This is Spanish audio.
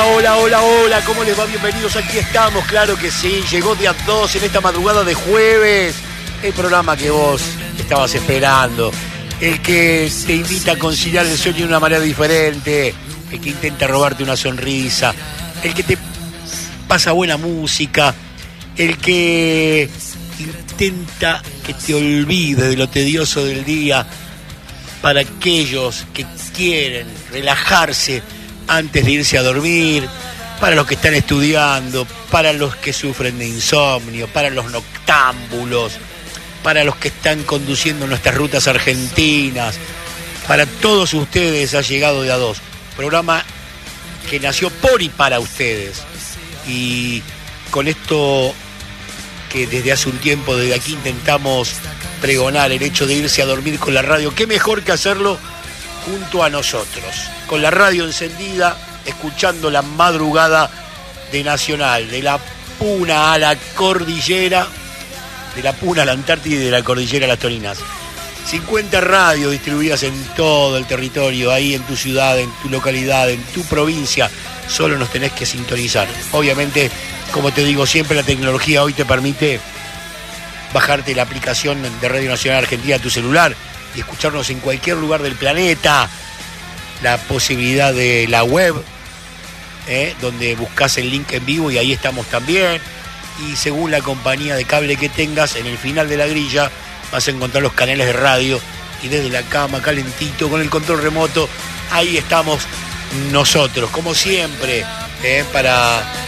Hola, ¿cómo les va? Bienvenidos, aquí estamos, claro que sí, llegó día 2 en esta madrugada de jueves, el programa que vos estabas esperando, el que te invita a conciliar el sueño de una manera diferente, el que intenta robarte una sonrisa, el que te pasa buena música, el que intenta que te olvides de lo tedioso del día para aquellos que quieren relajarse antes de irse a dormir, para los que están estudiando, para los que sufren de insomnio, para los noctámbulos, para los que están conduciendo nuestras rutas argentinas, para todos ustedes ha llegado de a dos. Programa que nació por y para ustedes. Y con esto que desde hace un tiempo, desde aquí intentamos pregonar el hecho de irse a dormir con la radio, qué mejor que hacerlo junto a nosotros, con la radio encendida, escuchando la madrugada de Nacional, de la Puna a la Cordillera, de la Puna a la Antártida y de la Cordillera a las Toninas. 50 radios distribuidas en todo el territorio, ahí en tu ciudad, en tu localidad, en tu provincia, solo nos tenés que sintonizar. Obviamente, como te digo siempre, la tecnología hoy te permite bajarte la aplicación de Radio Nacional Argentina a tu celular y escucharnos en cualquier lugar del planeta. La posibilidad de la web, donde buscas el link en vivo y ahí estamos también. Y según la compañía de cable que tengas, en el final de la grilla vas a encontrar los canales de radio y desde la cama, calentito, con el control remoto, ahí estamos nosotros, como siempre, para